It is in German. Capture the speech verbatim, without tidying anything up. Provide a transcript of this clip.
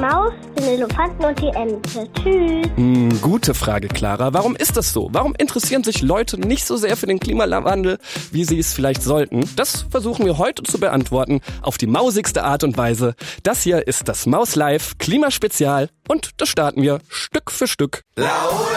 Maus, den Elefanten und die Ente. Tschüss. Hm, gute Frage, Clara. Warum ist das so? Warum interessieren sich Leute nicht so sehr für den Klimawandel, wie sie es vielleicht sollten? Das versuchen wir heute zu beantworten, auf die mausigste Art und Weise. Das hier ist das Maus Live Klimaspezial und das starten wir Stück für Stück. Laura!